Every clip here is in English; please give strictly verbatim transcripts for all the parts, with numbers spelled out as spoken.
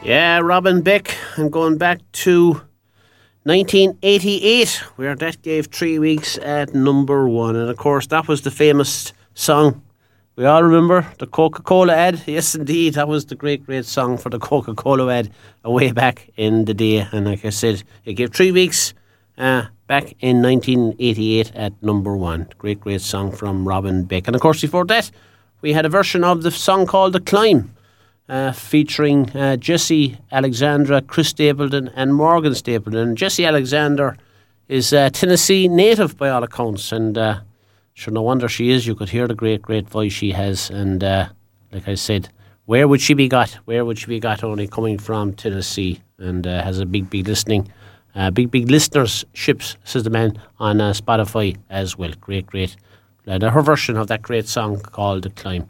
Yeah, Robin Beck. I'm going back to nineteen eighty-eight, where that gave three weeks at number one. And of course, that was the famous song. We all remember the Coca-Cola ad. Yes, indeed. That was the great, great song for the Coca-Cola ad way back in the day. And like I said, it gave three weeks uh, back in nineteen eighty-eight at number one. Great, great song from Robin Beck. And of course, before that, we had a version of the song called The Climb, uh, featuring uh, Jessie Alexandra, Chris Stapleton and Morgan Stapleton. Jessie Alexander is a Tennessee native by all accounts, and uh, sure, no wonder she is. You could hear the great, great voice she has. And uh, like I said, where would she be got? Where would she be got only coming from Tennessee? And uh, has a big, big listening, uh, big, big listenerships, says the man, on uh, Spotify as well. Great, great. Uh, her version of that great song called The Climb.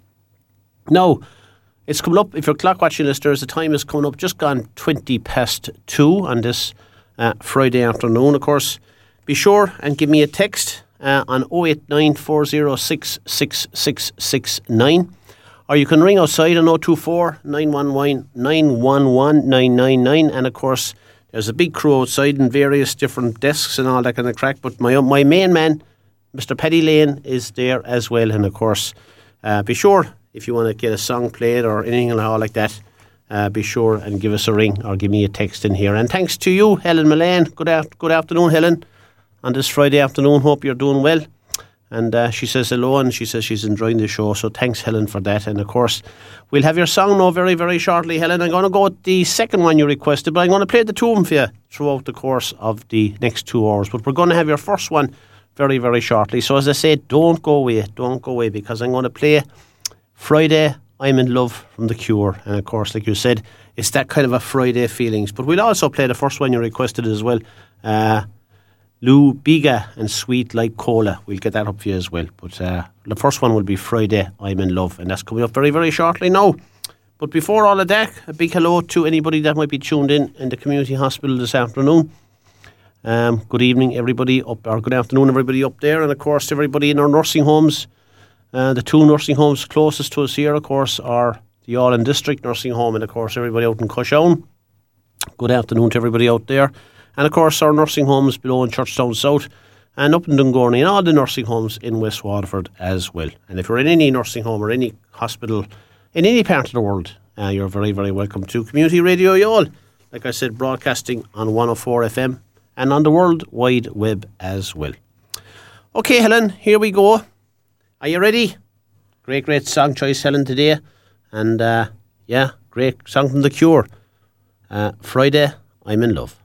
Now, it's coming up, if you're clock watching listeners, the time is coming up, just gone twenty past two on this uh, Friday afternoon. Of course, be sure and give me a text Uh, on oh eight nine, four oh six, six six six nine, or you can ring outside on oh two four, nine one one, nine one one, nine nine nine. And of course, there's a big crew outside in various different desks and all that kind of crack, but my my main man, Mister Paddy Lane, is there as well. And of course, uh, be sure, if you want to get a song played or anything and all like that, uh, be sure and give us a ring or give me a text in here. And thanks to you, Helen Mullane. Good, af- good afternoon, Helen, on this Friday afternoon. Hope you're doing well. And uh, she says hello, and she says she's enjoying the show. So thanks, Helen, for that. And of course, we'll have your song now very, very shortly, Helen. I'm going to go with the second one you requested, but I'm going to play the two of them for you throughout the course of the next two hours. But we're going to have your first one very, very shortly. So as I said, don't go away. Don't go away, because I'm going to play Friday, I'm in Love from The Cure. And of course, like you said, it's that kind of a Friday feelings. But we'll also play the first one you requested as well. Uh... Lou Bega and Sweet Like Cola. We'll get that up for you as well. But uh, the first one will be Friday, I'm in Love. And that's coming up very, very shortly now. But before all of that, a big hello to anybody that might be tuned in in the community hospital this afternoon. Um, good evening, everybody up, or good afternoon, everybody up there. And of course, everybody in our nursing homes. Uh, the two nursing homes closest to us here, of course, are the All in District Nursing Home, and of course, everybody out in Cushown. Good afternoon to everybody out there. And of course, our nursing homes below in Churchtown South and up in Dungorney, and all the nursing homes in West Waterford as well. And if you're in any nursing home or any hospital in any part of the world, uh, you're very, very welcome to Community Radio Youghal. Like I said, broadcasting on one oh four F M and on the World Wide Web as well. Okay, Helen, here we go. Are you ready? Great, great song choice, Helen, today. And uh, yeah, great song from The Cure. Uh, Friday, I'm in Love.